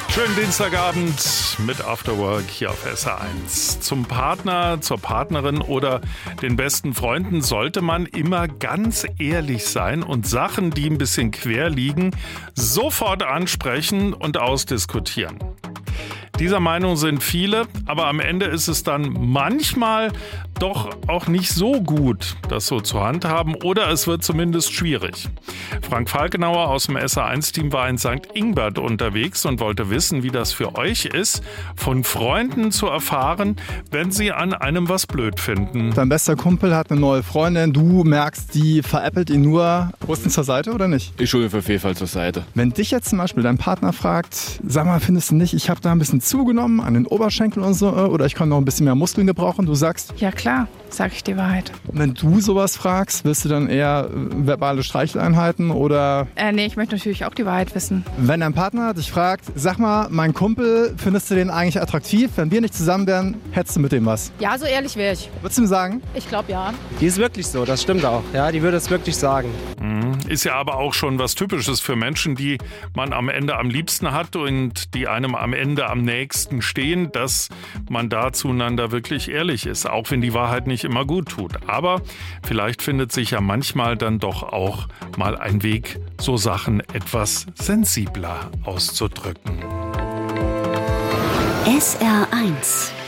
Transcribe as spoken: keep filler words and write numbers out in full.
Schönen Dienstagabend mit After Work hier auf S R eins. Zum Partner, zur Partnerin oder den besten Freunden sollte man immer ganz ehrlich sein und Sachen, die ein bisschen quer liegen, sofort ansprechen und ausdiskutieren. Dieser Meinung sind viele, aber am Ende ist es dann manchmal doch auch nicht so gut, das so zu handhaben, oder es wird zumindest schwierig. Frank Falkenauer aus dem S R eins Team war in Sankt Ingbert unterwegs und wollte wissen, wie das für euch ist, von Freunden zu erfahren, wenn sie an einem was blöd finden. Dein bester Kumpel hat eine neue Freundin, du merkst, die veräppelt ihn nur. Rüsten ihn zur Seite oder nicht? Ich schulde auf jeden Fall zur Seite. Wenn dich jetzt zum Beispiel dein Partner fragt, sag mal, findest du nicht, ich habe da ein bisschen zugenommen an den Oberschenkeln und so, oder ich kann noch ein bisschen mehr Muskeln gebrauchen, du sagst, ja klar, sag ich die Wahrheit. Wenn du sowas fragst, willst du dann eher verbale Streicheleinheiten oder? Äh, nee, ich möchte natürlich auch die Wahrheit wissen. Wenn dein Partner dich fragt, sag mal, mein Kumpel, findest du den eigentlich attraktiv? Wenn wir nicht zusammen wären, hättest du mit dem was? Ja, so ehrlich wäre ich. Würdest du ihm sagen? Ich glaube ja. Die ist wirklich so, das stimmt auch. Ja, die würde es wirklich sagen. Ist ja aber auch schon was Typisches für Menschen, die man am Ende am liebsten hat und die einem am Ende am nächsten stehen, dass man da zueinander wirklich ehrlich ist, auch wenn die Wahrheit nicht immer gut tut. Aber vielleicht findet sich ja manchmal dann doch auch mal ein Weg, so Sachen etwas sensibler auszudrücken. S R eins